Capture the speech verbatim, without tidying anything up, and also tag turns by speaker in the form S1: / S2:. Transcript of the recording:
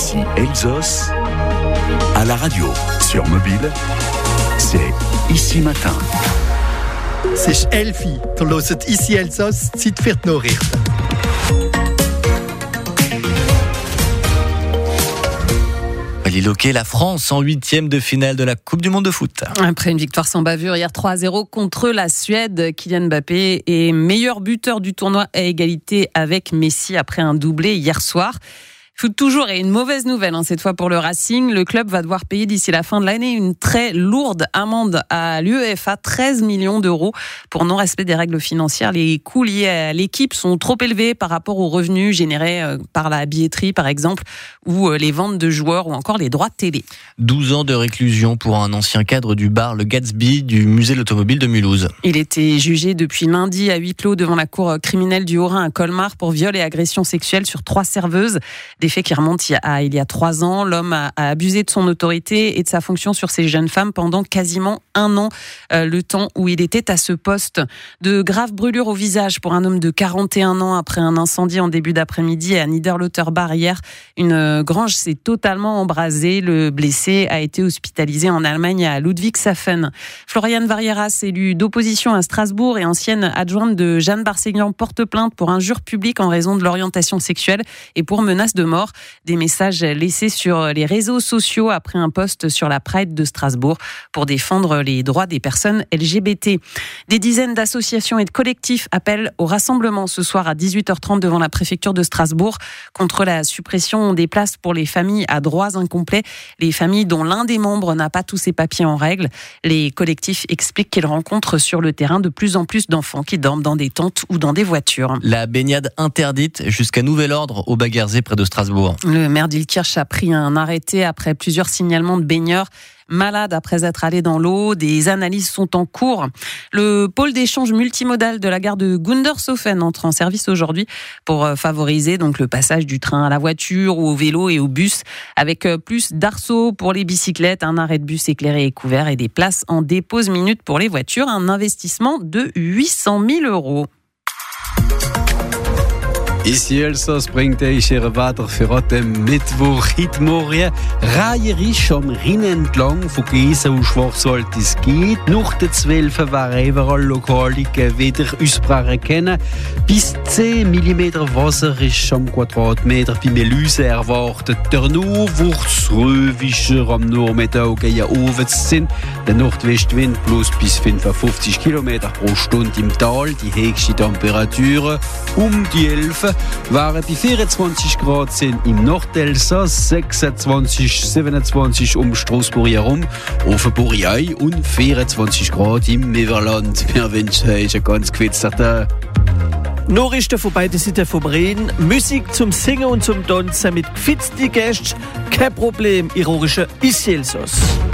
S1: Ici Elsos, à la radio, sur mobile, c'est Ici Matin.
S2: C'est Elfi, du hörst Ici Elsos, Zeit für die Nachrichten.
S3: Valérie Loquet, la France en huitième de finale de la Coupe du Monde de foot.
S4: Après une victoire sans bavure hier trois à zéro contre la Suède, Kylian Mbappé est meilleur buteur du tournoi à égalité avec Messi après un doublé hier soir. Foot toujours et une mauvaise nouvelle hein, cette fois pour le Racing. Le club va devoir payer d'ici la fin de l'année une très lourde amende à l'UEFA, treize millions d'euros pour non-respect des règles financières. Les coûts liés à l'équipe sont trop élevés par rapport aux revenus générés par la billetterie par exemple, ou les ventes de joueurs ou encore les droits de télé.
S3: douze ans de réclusion pour un ancien cadre du bar Le Gatsby du musée de l'automobile de Mulhouse.
S4: Il était jugé depuis lundi à huis clos devant la cour criminelle du Haut-Rhin à Colmar pour viol et agression sexuelle sur trois serveuses. Des faits qui remontent à il y a trois ans. L'homme a, a abusé de son autorité et de sa fonction sur ces jeunes femmes pendant quasiment un an, euh, le temps où il était à ce poste. De graves brûlures au visage pour un homme de quarante et un ans après un incendie en début d'après-midi à Niederlotterbach hier. Une grange s'est totalement embrasée. Le blessé a été hospitalisé en Allemagne à Ludwigshafen. Floriane Varieras, élue d'opposition à Strasbourg et ancienne adjointe de Jeanne Barségnan, porte plainte pour injure publique en raison de l'orientation sexuelle et pour menace de mort. Des messages laissés sur les réseaux sociaux après un post sur la Pride de Strasbourg pour défendre les droits des personnes L G B T. Des dizaines d'associations et de collectifs appellent au rassemblement ce soir à dix-huit heures trente devant la préfecture de Strasbourg contre la suppression des places pour les familles à droits incomplets, les familles dont l'un des membres n'a pas tous ses papiers en règle. Les collectifs expliquent qu'ils rencontrent sur le terrain de plus en plus d'enfants qui dorment dans des tentes ou dans des voitures.
S3: La baignade interdite jusqu'à nouvel ordre au Baguerzé près de Strasbourg.
S4: Le maire d'Ilkirch a pris un arrêté après plusieurs signalements de baigneurs malades après être allés dans l'eau. Des analyses sont en cours. Le pôle d'échange multimodal de la gare de Gundershofen entre en service aujourd'hui pour favoriser donc le passage du train à la voiture ou au vélo et au bus avec plus d'arceaux pour les bicyclettes, un arrêt de bus éclairé et couvert et des places en dépose minute pour les voitures. Un investissement de huit cent mille euros.
S5: Ici Elsos bringt euch Ihr Wetter für heute Mittwoch. Heute Morgen reiherisch am Rhein entlang, von Gießen und Schwarzwald es geht. Nach den zwölf werden überall lokale wieder Ausbrachen kennen. Bis zehn Millimeter Wasser ist am Quadratmeter bei Melüse erwartet. Der Nordwärts-Röwischer am Nachmittag gegen Abends sind. Der Nordwestwind plus bis fünfundfünfzig Kilometer pro Stunde im Tal. Die höchste Temperatur um die elf waren bei vierundzwanzig Grad sind im Nordelsass, sechsundzwanzig, siebenundzwanzig um Straßburg herum, Offenburg und vierundzwanzig Grad im Mittelland. Wir wünschen euch einen ganz gewitzten Tag.
S6: Nachrichten von beiden Seiten vom Rhein, Musik zum Singen und zum Tanzen mit gefitzten Gästen, kein Problem, ironische Ici Elsos.